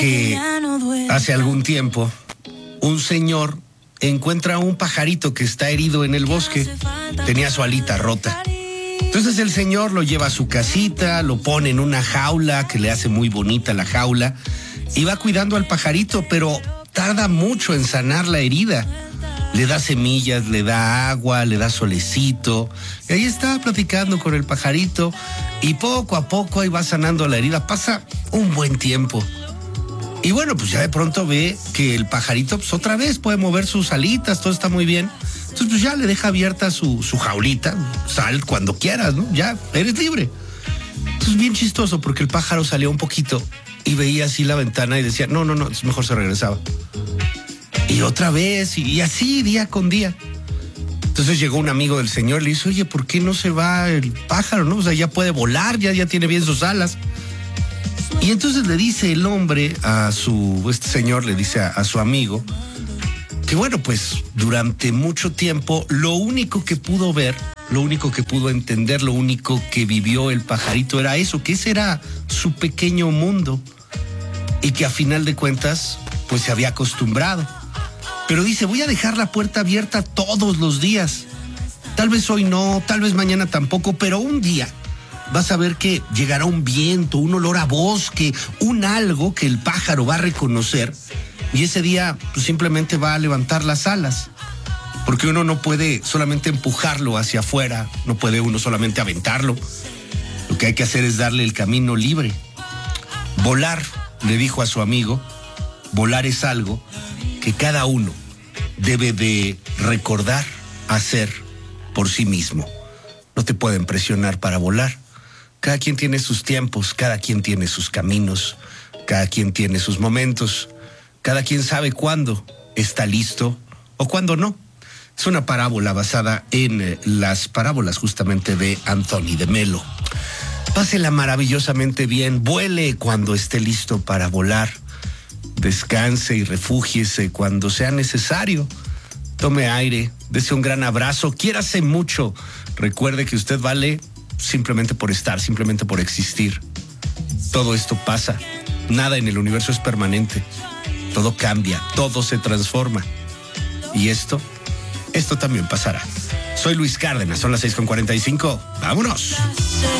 que hace algún tiempo un señor encuentra un pajarito que está herido en el bosque. Tenía su alita rota. Entonces el señor lo lleva a su casita, lo pone en una jaula que le hace muy bonita la jaula y va cuidando al pajarito, pero tarda mucho en sanar la herida. Le da semillas, le da agua, le da solecito. Y ahí está platicando con el pajarito y poco a poco ahí va sanando la herida. Pasa un buen tiempo. Y bueno, pues ya de pronto ve que el pajarito pues otra vez puede mover sus alitas, todo está muy bien. Entonces pues ya le deja abierta su jaulita, sal cuando quieras, ¿no? Ya, eres libre. Entonces bien chistoso porque el pájaro salía un poquito y veía así la ventana y decía, no, mejor se regresaba. Y otra vez, y así día con día. Entonces llegó un amigo del señor y le dice, oye, ¿por qué no se va el pájaro, no? O sea, ya puede volar, ya tiene bien sus alas. Y entonces le dice el hombre este señor le dice a su amigo, que bueno, pues durante mucho tiempo lo único que pudo ver, lo único que pudo entender, lo único que vivió el pajarito era eso, que ese era su pequeño mundo y que a final de cuentas pues se había acostumbrado. Pero dice, voy a dejar la puerta abierta todos los días. Tal vez hoy no, tal vez mañana tampoco, pero un día vas a ver que llegará un viento, un olor a bosque, un algo que el pájaro va a reconocer y ese día pues, simplemente va a levantar las alas. Porque uno no puede solamente empujarlo hacia afuera, no puede uno solamente aventarlo. Lo que hay que hacer es darle el camino libre. Volar, le dijo a su amigo, volar es algo que cada uno debe de recordar hacer por sí mismo. No te pueden presionar para volar. Cada quien tiene sus tiempos, cada quien tiene sus caminos, cada quien tiene sus momentos, cada quien sabe cuándo está listo o cuándo no. Es una parábola basada en las parábolas justamente de Anthony de Melo. Pásela maravillosamente bien, vuele cuando esté listo para volar, descanse y refúgiese cuando sea necesario. Tome aire, dese un gran abrazo, quiérase mucho. Recuerde que usted vale simplemente por estar, simplemente por existir. Todo esto pasa, nada en el universo es permanente. Todo cambia, todo se transforma. Y esto también pasará. Soy Luis Cárdenas, son las 6:45. ¡Vámonos!